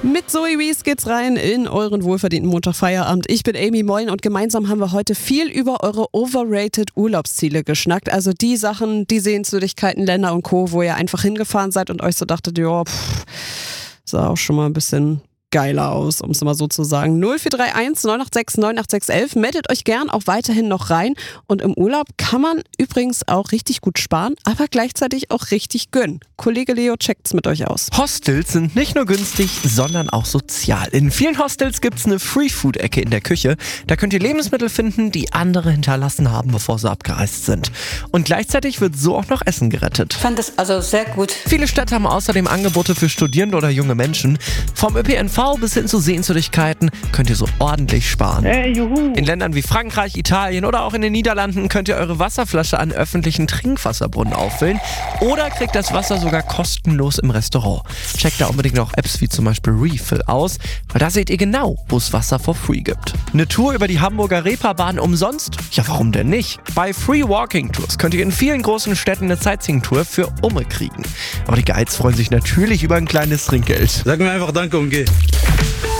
Mit Zoe Wees geht's rein in euren wohlverdienten Montagfeierabend. Ich bin Amy Molln und gemeinsam haben wir heute viel über eure overrated Urlaubsziele geschnackt. Also die Sachen, die Sehenswürdigkeiten, Länder und Co., wo ihr einfach hingefahren seid und euch so dachtet, ja, sah auch schon mal ein bisschen geiler aus, um es mal so zu sagen. 0431 986 98611. Meldet euch gern auch weiterhin noch rein. Und im Urlaub kann man übrigens auch richtig gut sparen, aber gleichzeitig auch richtig gönnen. Kollege Leo checkt's mit euch aus. Hostels sind nicht nur günstig, sondern auch sozial. In vielen Hostels gibt's eine Free-Food-Ecke in der Küche. Da könnt ihr Lebensmittel finden, die andere hinterlassen haben, bevor sie abgereist sind. Und gleichzeitig wird so auch noch Essen gerettet. Ich fand das also sehr gut. Viele Städte haben außerdem Angebote für Studierende oder junge Menschen. Vom ÖPNV bis hin zu Sehenswürdigkeiten könnt ihr so ordentlich sparen. Juhu. In Ländern wie Frankreich, Italien oder auch in den Niederlanden könnt ihr eure Wasserflasche an öffentlichen Trinkwasserbrunnen auffüllen oder kriegt das Wasser sogar kostenlos im Restaurant. Checkt da unbedingt auch Apps wie zum Beispiel Refill aus, weil da seht ihr genau, wo es Wasser for free gibt. Eine Tour über die Hamburger Reeperbahn umsonst? Ja, warum denn nicht? Bei Free Walking Tours könnt ihr in vielen großen Städten eine Sightseeing-Tour für Umme kriegen. Aber die Guides freuen sich natürlich über ein kleines Trinkgeld. Sag mir einfach Danke und geh.